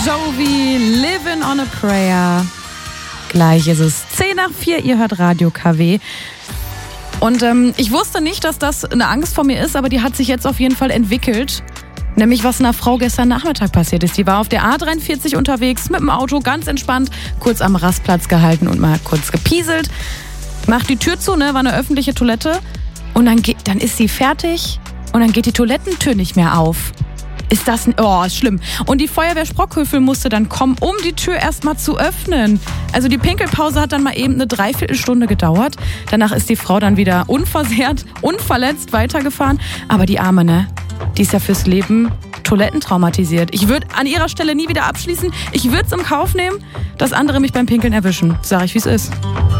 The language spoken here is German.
Jovi, Living on a Prayer. Gleich ist es 3:10, ihr hört Radio KW. Und ich wusste nicht, dass das eine Angst vor mir ist, aber die hat sich jetzt auf jeden Fall entwickelt. Nämlich, was einer Frau gestern Nachmittag passiert ist. Die war auf der A43 unterwegs mit dem Auto, ganz entspannt, kurz am Rastplatz gehalten und mal kurz gepieselt. Macht die Tür zu, war eine öffentliche Toilette. Und dann ist sie fertig und dann geht die Toilettentür nicht mehr auf. Ist schlimm. Und die Feuerwehr Sprockhövel musste dann kommen, um die Tür erstmal zu öffnen. Also die Pinkelpause hat dann mal eben eine Dreiviertelstunde gedauert. Danach ist die Frau dann wieder unversehrt, unverletzt weitergefahren. Aber die Arme, die ist ja fürs Leben toilettentraumatisiert. Ich würde an ihrer Stelle nie wieder abschließen. Ich würde es im Kauf nehmen, dass andere mich beim Pinkeln erwischen. Sag ich, wie es ist.